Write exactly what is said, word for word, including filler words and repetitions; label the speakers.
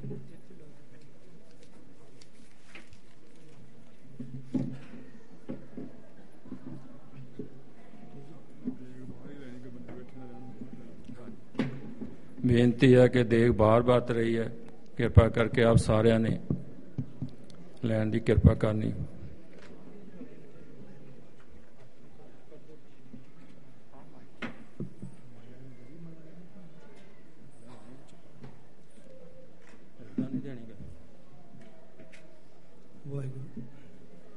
Speaker 1: ਬੇਨਤੀ ਹੈ ਕਿ ਦੇਖ ਬਾਹਰ ਵਰਤ ਰਹੀ ਹੈ, ਕਿਰਪਾ ਕਰਕੇ ਆਪ ਸਾਰਿਆਂ ਨੇ ਲੈਣ ਦੀ ਕਿਰਪਾ ਕਰਨੀ।